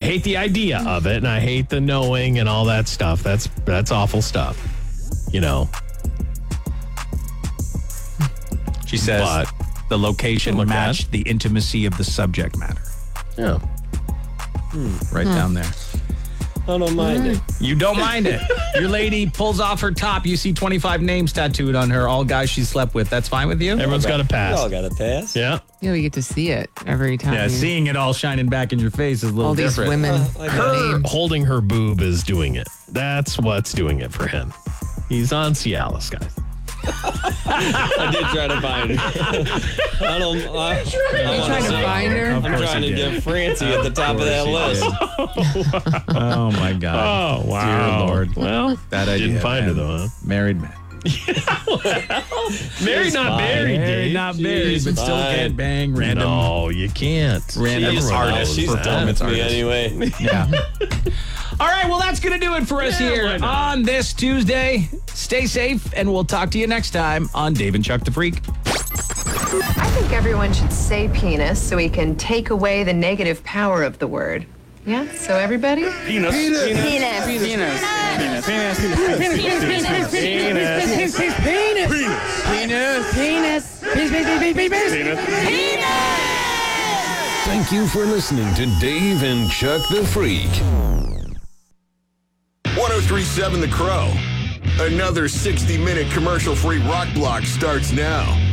hate the idea of it, and I hate the knowing and all that stuff. That's awful stuff. You know. She says But the location look matched the intimacy of the subject matter. yeah. Right down there. I don't mind it. You don't mind it. Your lady pulls off her top. You see 25 names tattooed on her, all guys she slept with. That's fine with you? Everyone's got a We pass. all got a pass. Yeah. Yeah, we get to see it every time. Yeah, seeing it all shining back in your face is a little all these different. women. Her holding her boob is doing it. That's what's doing it for him. He's on Cialis, guys. I did try to find her. You trying to find her? I'm trying to get Francie at the top of that list. Oh, my God. Oh, wow. Dear Lord. Well, That idea. didn't find her, man. though, huh? Married man. Married, not married, Married, Dave. not married, She's but still fine. can't bang random. No, you can't. Random Everyone artist. knows She's that. done with me artist. anyway. Yeah. All right, well, that's going to do it for us Yeah, why here not? on this Tuesday. Stay safe, and we'll talk to you next time on Dave and Chuck the Freak. I think everyone should say penis so we can take away the negative power of the word. Yeah? So everybody? Penis. Thank you for listening to Dave and Chuck the Freak. 1037 The Crow. Another 60-minute commercial-free rock block starts now.